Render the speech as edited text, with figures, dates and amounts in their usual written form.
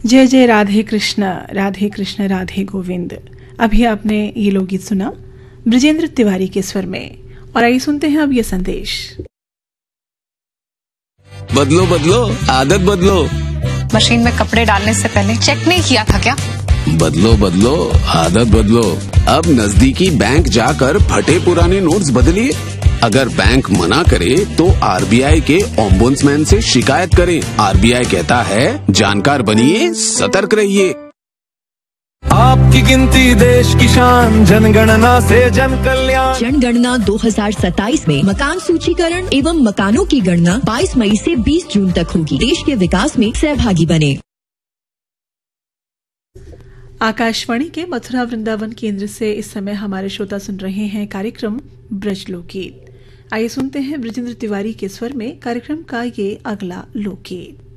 जय जय राधे कृष्ण राधे गोविंद। अभी आपने ये लोकगीत सुना ब्रजेंद्र तिवारी के स्वर में। और आइए सुनते हैं अब ये संदेश। बदलो बदलो आदत बदलो। मशीन में कपड़े डालने से पहले चेक नहीं किया था क्या? बदलो बदलो आदत बदलो। अब नजदीकी बैंक जाकर फटे पुराने नोट्स बदलिए। अगर बैंक मना करे तो आरबीआई के ओम्बुड्समैन से शिकायत करें। आरबीआई कहता है जानकार बनिए, सतर्क रहिए। आपकी गिनती देश की शान, जनगणना से जन कल्याण। जनगणना 2027 में मकान सूचीकरण एवं मकानों की गणना 22 मई से 20 जून तक होगी। देश के विकास में सहभागी बने। आकाशवाणी के मथुरा वृंदावन केंद्र से इस समय हमारे श्रोता सुन रहे हैं कार्यक्रम ब्रज लोकगीत। आइए सुनते हैं ब्रजेंद्र तिवारी के स्वर में कार्यक्रम का ये अगला लोकगीत।